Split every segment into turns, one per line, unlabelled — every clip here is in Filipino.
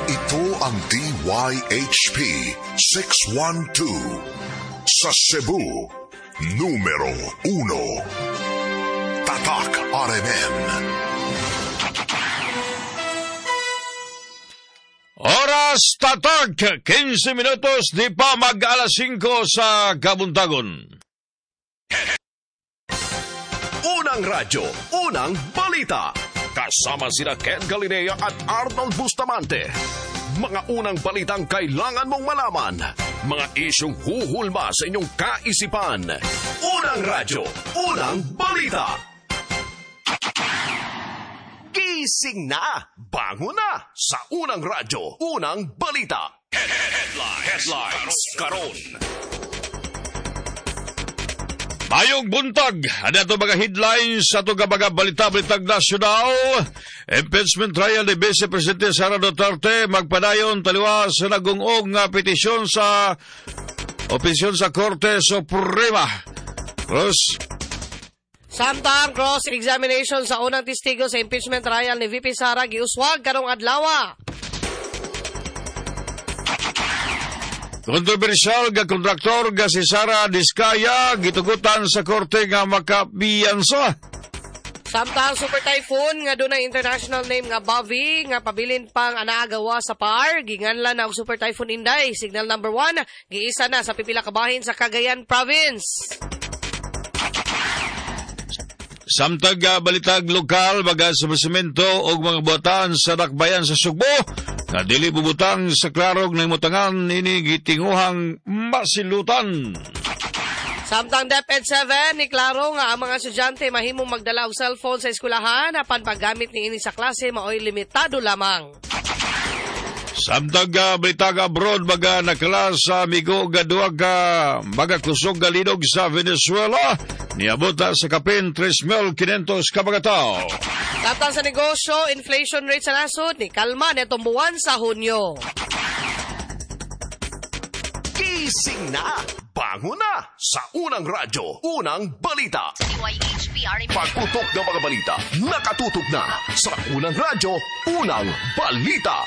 Ito ang DYHP 612 sa Cebu, numero 1. Tatak RMN.
Oras tatak, 15 minutos, di pa mag-alas 5 sa Kabuntagon.
Unang radyo, unang balita. Kasama sina Ken Galilea at Arnold Bustamante. Mga unang balitang kailangan mong malaman. Mga isyong huhulma sa inyong kaisipan. Unang radyo, unang balita. Gising na! Bango na! Sa unang radyo, unang balita. Headlines karon.
Mayong buntag, ano ito mga headlines sa ito mga balita-balitag nasyonal? Impeachment trial ni Vice Presidente Sara Duterte magpadayon taliwa sa nagungog nga petisyon sa Korte Suprema. Cross.
Samtang cross-examination sa unang testigo sa impeachment trial ni VP Sara giuswag karong adlaw.
Kontrobersyal nga kontraktor nga si Sara Diskaya gitugutan sa korte nga makabiyansa.
Samtang super typhoon nga dunay international name nga Bavi nga pabilin pang anaagawa sa PAR ginganlan na og super typhoon Inday signal number 1 giisa na sa pipila ka bahin sa Cagayan province.
Samtang balitag lokal baga sa basimento og mga buhatan sa dakbayan sa Sugbo na dili bubutang sa klarog ng mutangan ini gitinguhang masilutan.
Samtang DepEd 7 ni klaro nga ang mga estudyante mahimong magdala og cellphone sa eskwelahan apan paggamit niini sa klase maoy limitado lamang.
Samtang balitag abroad baga nakala sa amigo ga duha ka baga kusog galidog sa Venezuela niabot sa kapin 3,500 ka mga tao.
Samtang sa negosyo, inflation rate sa nasod ni kalma netong buwan sa Hunyo.
Gising na! Bango na! Sa unang radyo, unang balita. Pagputok ng mga balita, nakatutok na. Sa unang radyo, unang balita.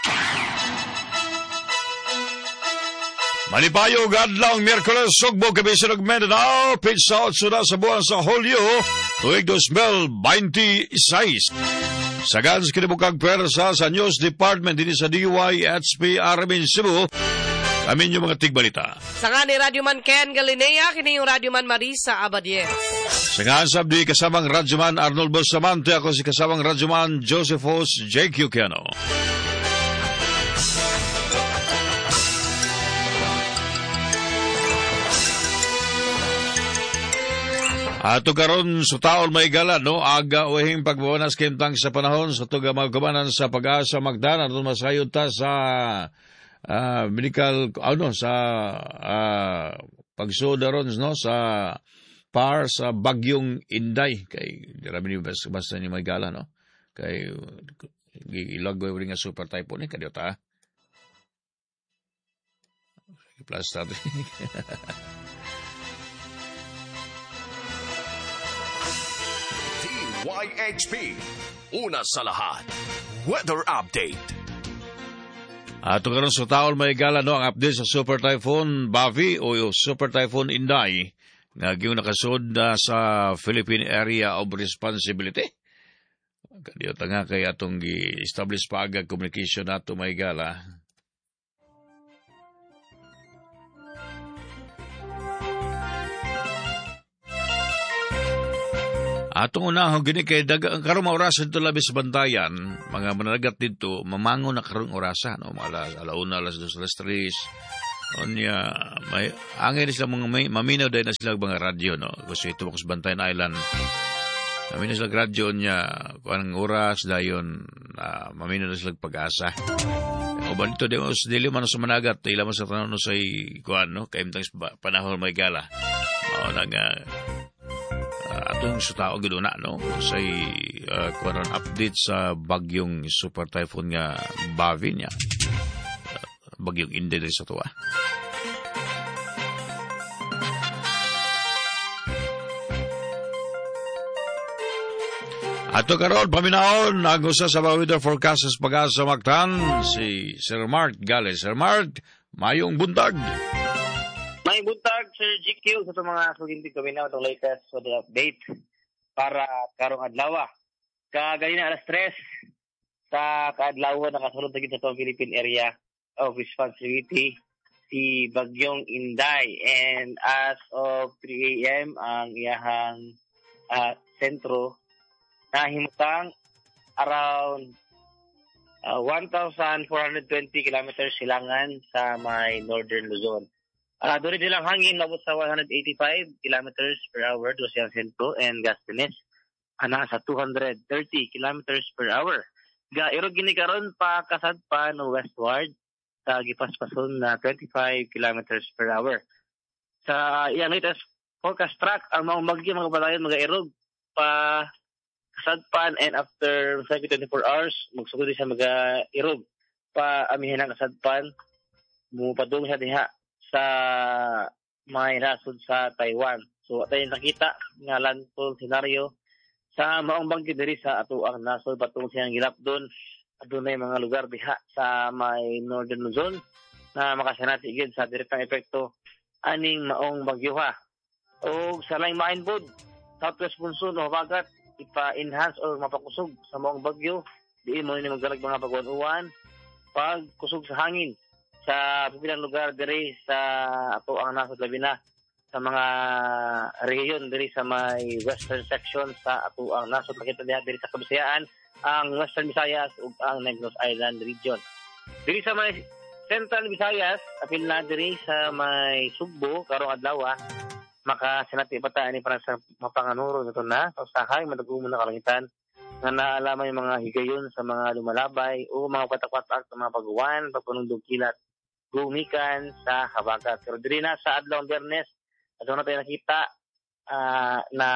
Malipayog adlaw Miyerkules Sugbo Kabisan ug Mindanao pizza out suda sa buwan sa Hulyo tuig 2026. Sagan sa kinibukang pwersa sa News Department din sa DYHP RMN Cebu. Amin yung mga tigbalita.
Sanga ni Radyoman Ken Galinea, kini yung Radyoman Marisa Abadies.
Sanga sabdi kasamang Radyoman Arnold Bustamante, ako si kasamang Radyoman Josephus J. Cucano. Ato karon sa taon may gala, no? Aga uhing pagbawanas kintang sa panahon sa tuga magkumanan sa pag-asa magdana at masayod ta sa medical, sa pagsuda ron, no? Sa PAR sa Bagyong Inday. Kay marami ni basta ni may gala, no? Kay ilagay rin nga super typhoon ni kadyo ta. Plus
YHP, una sa lahat, weather update.
Ato karon sa taon may gala, no, ang update sa Super Typhoon Bavi o Super Typhoon Inday nga gyud nakasud sa Philippine Area of Responsibility. Kadiyo ta nga kay atong gi-establish pa agad communication nato may gala. Atong unahon gini kay dagang karong orasan dito labis bantayan, mga mananagat dito, mamango na karong orasan, no? Mga alauna, alas 2, alas 3. Onya, may angin sila mga maminaw dahil na sila mga radyo, no? Kasi ito sa Bantayan Island. Maminaw sila radyo niya, kung anong oras, dayon, maminaw na sila pag-asa. O ba dito, dili man sa managat, ila man sa tanong no sa kuan, no? Kaimtang panahon may gala. O nang atong sa tao guduna, no? Sa kuan update sa bagyong super typhoon nga Bavi niya. Bagyong Inday sa tuwa. Ato karon paminaon ang usa sa mga weather forecast sa Pag-asa Mactan si Sir Mark Gales. Sir Mark, mayong buntag.
May buntag, Sir GQ, sa itong mga sugintig kami na itong latest weather update para karong adlaw. Kaganina alas 3 sa kaadlaw nakasulod na sa itong Philippine Area of Responsibility si Bagyong Inday. And as of 3 a.m. ang iyahang sentro nahimutang around 1,420 kilometers silangan sa may northern Luzon. Doon nilang hangin labot sa 185 kilometers per hour doon siyang sentro and gustiness sa 230 kilometers per hour. Irog gini karon pa kasadpa no westward sa gipaspason na 25 kilometers per hour. Sa iyang latest forecast track ang mga bagyo mga batayon mga irog pa kasadpan and after 24 hours magsugod siya mag-irog pa amihin ang kasadpan mupadung siya diha sa may nasod sa Taiwan. So tayo nakita nga landfall scenario sa maong bagyo diri sa ato ang nasod patungod siyang gilap doon adunay mga lugar diha sa may northern Luzon na makasanati gid sa direktang epekto aning maong bagyo ha. O sa laing mainbod southwest monsoon o habagat ipa-enhance or mapakusog sa maong bagyo. Diin mo nini magdalag mga pagwan-uwan, pagkusog sa hangin sa pipilang lugar diri sa ato ang nasod labi na sa mga rehiyon diri sa may western section sa ato ang nasod makita diha diri sa Kabisayaan, ang Western Visayas ug ang Negros Island region. Diri sa may Central Visayas, apil na diri sa may Sugbo karong adlaw makasinati pa tayo ni para sa mapanganuro nito na sa usahay madagumon na kalangitan nga naalaman yung mga higayon sa mga lumalabay o mga patak-patak sa mga pagguwan, pagpunundog kilat gumikan sa habagat. Pero diri na sa adlaw Biyernes ato na tayo nakita na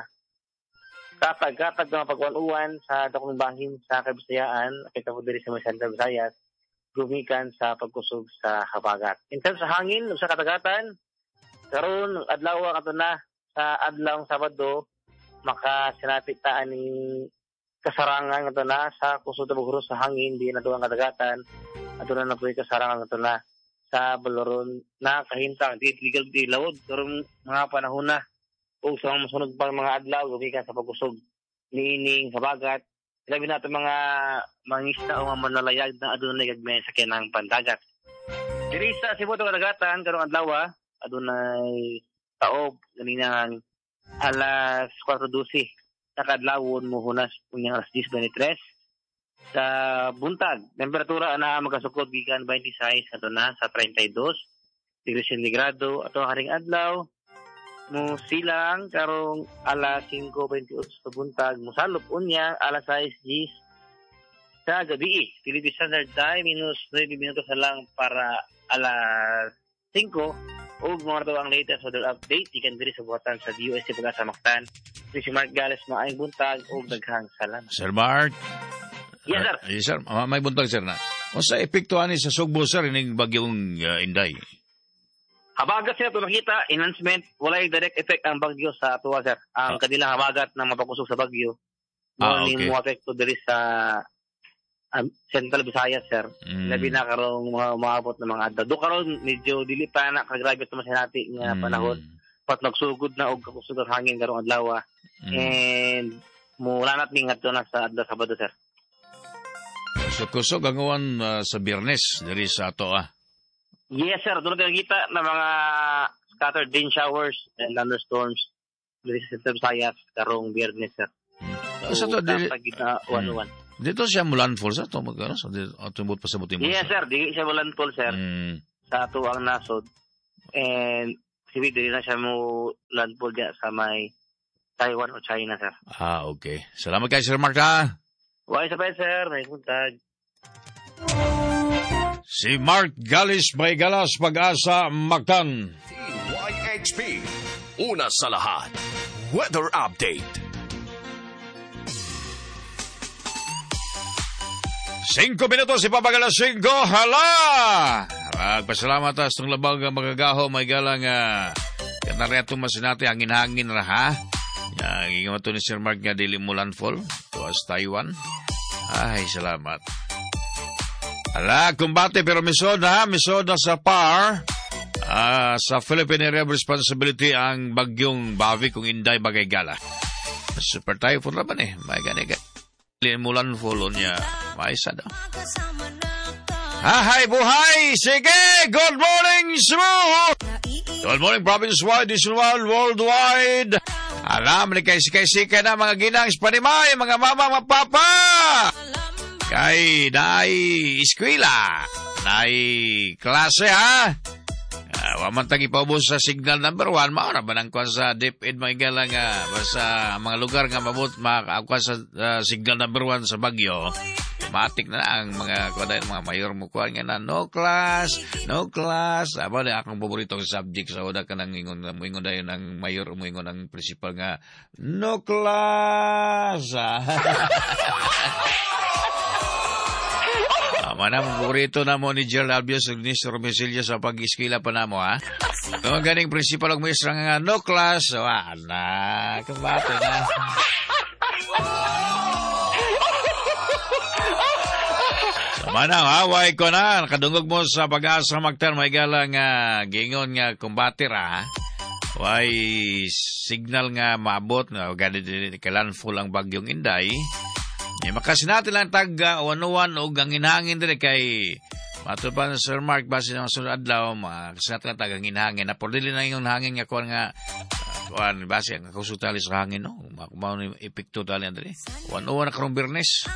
katag-katag ng pagwan-uwan sa dakong bahin sa Kabisayaan kita po diri sa Central Visayas gumikan sa pagkusog sa habagat. In terms sa hangin ug sa katagatan karon adlaw ato na sa adlaw Sabado makasinati ta ni kasarangan ato na sa kusog ta bugros sa hangin di na tuang kadagatan ato na puy kasarangan ato na sa Baloron na kahintang di legal di lawod karon mga panahon na o sa mga sunod pang mga adlaw gikan sa pagkusog niining habagat labi na mga mangisda o mga manalayag na adunay gagmay sa kinang pandagat diri sa Cebu kadagatan karong adlaw adunay taob ganinang alas 4:12 sa kadlawon mo hunas unyang alas 10:23 sa buntag temperatura na magkasukod gikan 26 aduna sa 32 degrees sentigrado ato haring adlaw mo silang karong alas 5:28 sa buntag mosalop unya alas 6:10 sa gabi Philippine Standard Time minus 9 minutos na lang para alas 5 ug mga daw ang latest weather update ikan diri sa buhatan sa DOST Pag-asa Mactan. Si Mark Gales maayong buntag ug daghang salamat.
Sir Mark.
Yes sir.
Yes sir, may buntag sir na. Unsa epekto ani sa Sugbo sir ining bagyong Inday?
Habagat sir to nakita enhancement walay direct effect ang bagyo sa atuwa sir. Ang kanilang habagat na mapakusog sa bagyo. Okay. Mo apekto diri sa Central Visayas sir. Labi na karong mga umaabot ng mga adlaw. Do karon medyo dili pa na kagrabe to masinati nga panahon. Pat nagsugod na og kakusog ang hangin karong adlaw. And mula natin ngadto na sa adlaw Sabado sir.
So kusog ang uwan sa Biyernes diri sa ato
Yes sir, doon natin nakita na mga scattered rain showers and thunderstorms diri sa Central Visayas karong Biyernes sir.
So to dili
Dito
siya landfall sa ito, magkano? So, tumubot pa sa buti mo.
Yes, sir. Di siya landfall, sir. Sa ito ang nasod. And, sige, di na siya mo landfall dyan sa may Taiwan o China, sir.
Okay. Salamat kayo, Sir Mark, ha?
Why sa pa, sir. May buntag.
Si Mark Gales Baygalas, Pag-asa Mactan.
YHP. Una sa lahat. Weather Update.
5 minutos, ipapagalas 5, hala! Magpasalamat sa itong labag magagaho, may galang kanareto masinati, hangin-hangin ra ha? Gingawa to ni Sir Mark nga dili mo landfall tuwas Taiwan. Ay, salamat. Ala, kumbate pero misod na sa PAR. Sa Philippine Area of Responsibility ang bagyong Bavi kung Inday bagay gala. Super typhoon naman may ganiga. Limulan full niya. May isa daw. Hay buhay! Sige! Good morning, Cebu! Good morning, province-wide, nationwide, worldwide. Alam, kay na mga ginang Spanimay, mga mama, mga papa! Kay naay eskwela, naay klase ha. Wamantang ipaubos sa signal number 1, mauna ba nang kwan sa DepEd mga galang basta mga lugar nga mabot makakuha sa signal number 1 sa Bagyo. Matik na ang mga kwan mga mayor mo kwan nga na no class. Aba na akong paboritong subject sa una ka nang ingon dayon ang mayor mo ingon ang principal nga no class. Mana paborito na mo ni Gerald Albios ug ni Sir Romesilio sa pag-iskila pa namo ha. Kung ganing principal og maestra nga no class, wala kabate na. Mana haway ko na kadungog mo sa pag-asa magtan may galang gingon nga kumbate ra. Way signal nga maabot nga ganit landfall ang bagyong Inday. Makasin natin lang tag-101 o ganginhangin din kay matupan na Sir Mark base ng sunod adlaw makasin natin lang tag-ganginhangin na pordili na yung hangin nga kuwan nga kuwan base ang kausutali sa hangin no makumaw ni epekto tali andre 101 na karong Biyernes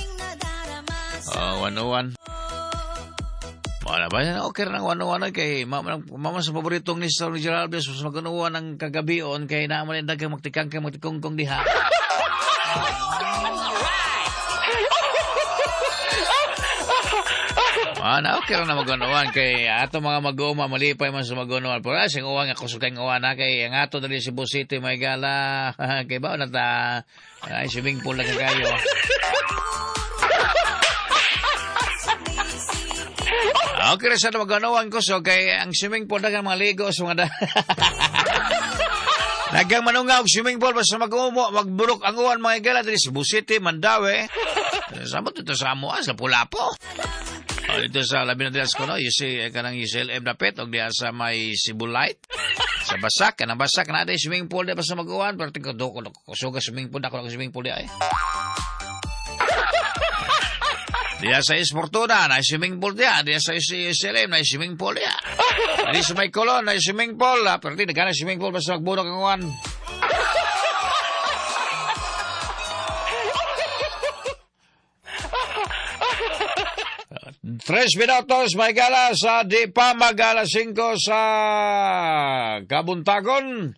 101 wala ba yan okay na 101 kay mama sa paboritong ni Sir Gerald Albios sa maganuwan ng kagabion kay naman yung dagang magtikongkong diha. Okay lang na mag-unawan kay ato mga mag-uuma malipay man sa mag-unawan pero sing uwan nga kusukay ng uwan kay ang ato dali Cebu City may gala kay ba na ta swimming pool na kayo. Okay rin sa mag-unawan ko so kay ang swimming pool na mga ligo sa mga nagang manunga og swimming pool basta mag-umo magburok ang uwan mga gala dali Cebu City Mandaue sama to sa amo sa Pulapo. Dito sa labi na dilas ko, no? Kanang UCLM na pet, o diya sa may Cebu Light. Sa Basak, kanang Basak na ada swimming pool diya pa sa mag-uwan. Pero tingko do ko suga swimming pool, ako swimming pool diya Diya sa Esportuna, na swimming pool diya. Diya sa UCLM, na swimming pool diya. Diya sa may Colon, na swimming pool. Pero di, nagana swimming pool basta magbunok ang uwan. Tres minutos may gala sa di pa mag-alas 5 sa Kabuntagon.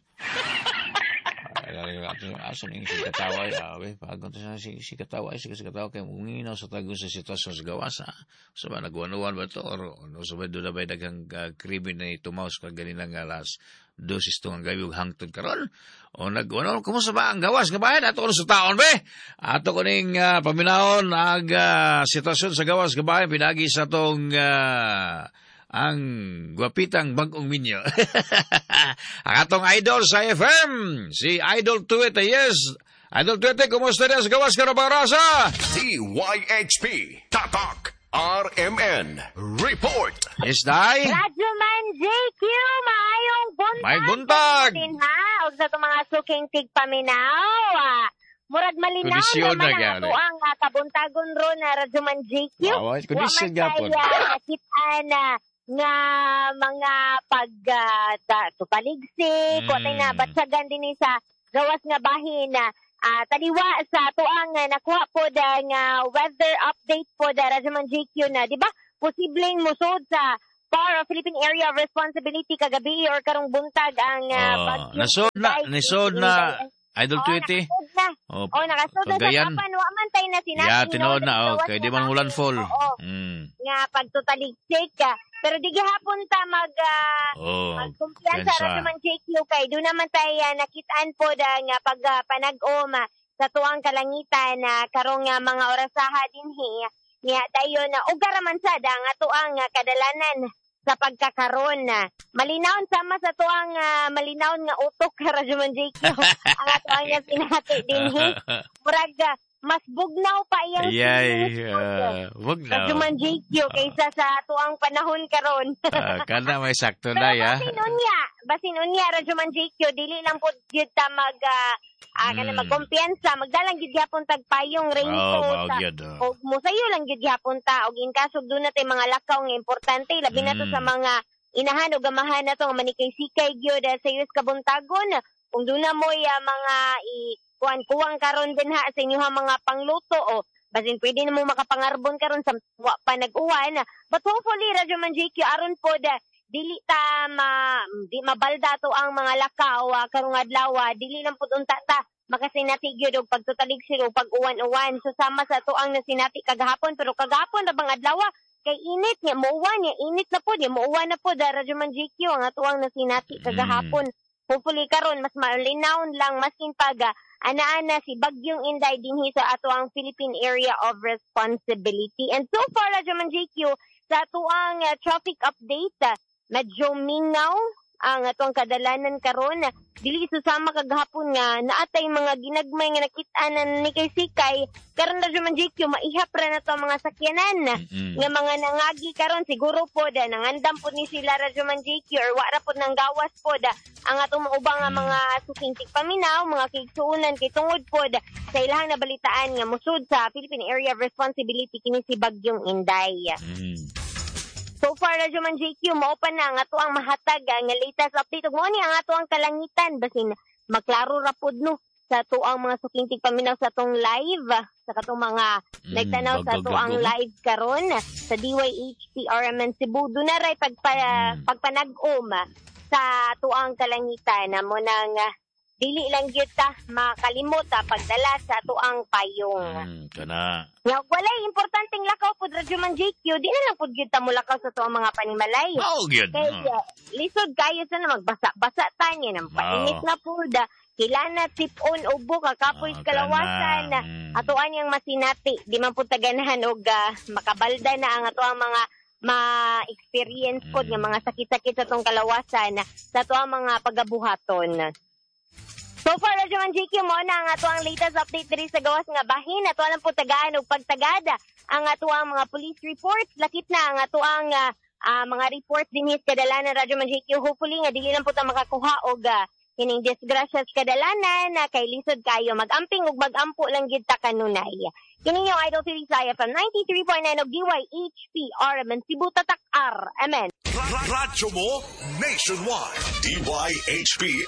Aso ning si Kataway, pagod sa si Kataway kay munginaw sa tago sa sitwasyon sa gawas ha. So ba nagwanuan ba to or no so ba do na ba daghang krimen na tumaw sa ganinang alas dosis tong gayug hangtod karon. O nagwanuan kumusta ba ang gawas nga bayan ato sa taon be? Ato kuning paminahon ang sitwasyon sa gawas nga bayan pinagi sa tong ang gwapitang bagong minyo. Ang atong idol sa FM, si Idol Tuwete. Yes, Idol Tuwete, kumusta na sa gawas ka na Rasa?
DYHP, Tatak, RMN, Report.
Yes, Day?
Radyoman JQ, maayong buntag.
Maayong buntag.
Og sa itong mga suking tigpaminaw. Murag malinaw
Kondisyon
naman
na
ang ato ang kabuntagon ron na Radyoman JQ.
Kondisyon gapon.
Nakitaan nga mga pagtupaligsik, o tayo na batsagan din sa gawas nga bahin na taliwa sa tuang nakuha po nga weather update po da Radyoman JQ na, di ba? Posibleng musod sa PAR, Philippine Area of Responsibility kagabi or karong buntag ang bagyo.
Nasod na Idol Tweety.
Nakasod na sa kapan. Waman tayo na sinabi.
Yeah, tinood na. Okay, di man ulan fall.
Nga pagtutaligsik ka. Pero di gihapon ta magkumpiyansa sa Radyoman JQ kay doon naman tayo nakitaan po nga pagpanag-om sa tuwang kalangitan na karong mga orasaha din nga tayo na ugaraman sa nga tuwang kadalanan sa pagkakaron na malinaon sama sa tuang malinaon nga utok Radyo Man JQ ang atuang nga sinati dinhi murag mas bugnaw pa iyang
bugnaw
Radyo Man JQ kaysa sa tuang panahon karon.
Kana may sakto na ya.
Basin unya Radyo Man JQ dili lang pud gyud ta kana magkumpiyansa magdalang gyud gyapon tag payong raincoat og musayo lang gyud gyapon ta og in kaso do na tay mga lakaw nga importante labi na to sa mga inahan o gamahan na to nga manikay-sikay gyud sa iyos kabuntagon kung do na moy mga kuwang karon din ha sa inyong mga pangluto o basin pwede na mo makapangarbon karon sa wa pa nag-uwan but hopefully Radyo Man JQ aron pod dili ta di mabalda to ang mga lakaw karong adlaw dili lang pud unta ta makasinati gyud og pagtutalig sila og pag-uwan-uwan so sama sa to ang nasinati kagahapon pero kagahapon ra bang adlaw kay init nya muuwan nya init na pud nya muuwan na pud Radyo Man JQ ang atuang nasinati kagahapon hopefully karon mas malinawon lang maskin pag ana-ana si Bagyong Inday dinhi sa atuang Philippine Area of Responsibility and so far Radyo Man JQ sa atuang traffic update medyo mingaw ang atong kadalanan karon dili susama kagahapon nga naatay mga ginagmay nga nakit-anan ni kay Sikay karon Radyo Man JQ maihap ra na to mga sakyanan nga mga nangagi karon siguro pod nangandam pod ni sila Radyo Man JQ or wa ra pod nang gawas pod ang atong maubang nga mga sukintik paminaw mga kigsuunan kay tungod pod sa ilahang nabalitaan nga musud sa Philippine Area of Responsibility kini si Bagyong Inday. So far, Radyo Man JQ, maupan na ang atuang mahatag nga latest update. Mo ni ang atuang kalangitan. Basin, maklaro rapod no sa atuang mga sukintig paminaw sa atong live. Sa katong mga nagtanaw sa atuang live karon sa DYHP RMN Cebu. Doon na rin pagpanag-om sa atuang kalangitan. Mo nang dili lang gyud ta makalimot pagdala sa atuang payong.
Kana.
Nga walay importanteng lakaw pud Radyo Man JQ, di na lang pud gyud ta mo lakaw sa atuang mga panimalay.
Gyud.
Kaya lisod kayo sa na magbasa-basa ta niya nang painit na pud. Kilana tip-on ubo kakapoy kalawasan atuan yang masinati di man pud taganahan og makabalda na ang atuang mga ma-experience pud nga mga sakit-sakit sa tong kalawasan sa atuang mga pagabuhaton. So far, Radyo Man JQ mo na ang atuang latest update diri sa gawas nga bahin. Ato lang po tagaan o pagtagada ang atuang mga police reports. Lakit na ang atuang mga reports din his kadalanan Radyo Man JQ. Hopefully nga dili lang po ta makakuha og kining disgrasya sa kadalanan na kay lisod kayo mag-amping ug mag-ampo lang gyud ta kanunay. Kining yung Idol City Saya from 93.9 og DYHP RMN Cebu Tatak R. Amen.
Radyo mo nationwide. DYHP